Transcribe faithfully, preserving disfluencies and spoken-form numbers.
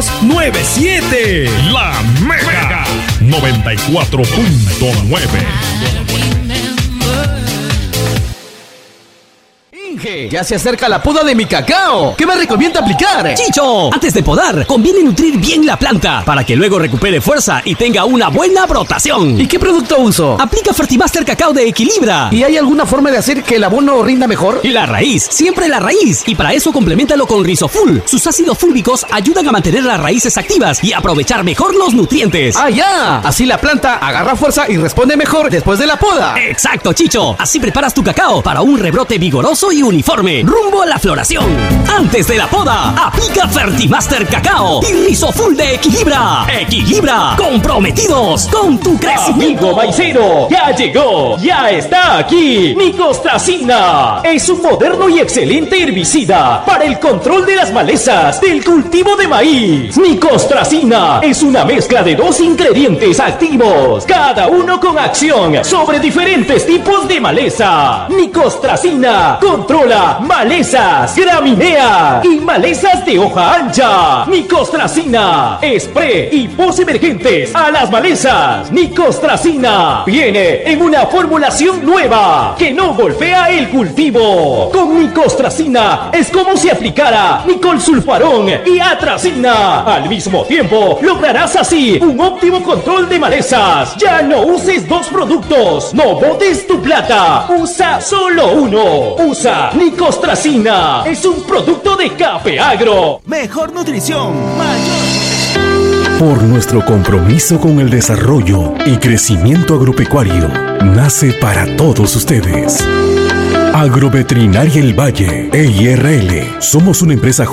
dos nueve siete. La Mega noventa y cuatro punto nueve. Ya se acerca la poda de mi cacao. ¿Qué me recomienda aplicar? Chicho, antes de podar, conviene nutrir bien la planta para que luego recupere fuerza y tenga una buena brotación. ¿Y qué producto uso? Aplica Fertimaster Cacao de Equilibra. ¿Y hay alguna forma de hacer que el abono rinda mejor? Y la raíz, siempre la raíz. Y para eso compleméntalo con Rizoful. Sus ácidos fúlbicos ayudan a mantener las raíces activas y aprovechar mejor los nutrientes. ¡Ah, ya! Así la planta agarra fuerza y responde mejor después de la poda. Exacto, Chicho. Así preparas tu cacao para un rebrote vigoroso y uniforme, rumbo a la floración. Antes de la poda, aplica Fertimaster Cacao y Rizoful de Equilibra. Equilibra, comprometidos con tu crecimiento. Amigo maicero, ya llegó, ya está aquí. Nicostracina es un moderno y excelente herbicida para el control de las malezas del cultivo de maíz. Nicostracina es una mezcla de dos ingredientes activos, cada uno con acción sobre diferentes tipos de maleza. Nicostracina controla malezas, gramíneas y malezas de hoja ancha. Nicostracina, spray y post emergentes a las malezas. Nicostracina viene en una formulación nueva que no golpea el cultivo. Con Nicostracina es como si aplicara nicolsulfarón y atracina. Al mismo tiempo lograrás así un óptimo control de malezas. Ya no uses dos productos, no botes tu plata, usa solo uno. Usa Nicostracina, es un producto de Cape Agro. Mejor nutrición, mayor. Por nuestro compromiso con el desarrollo y crecimiento agropecuario, nace para todos ustedes Agroveterinaria El Valle, E I R L. Somos una empresa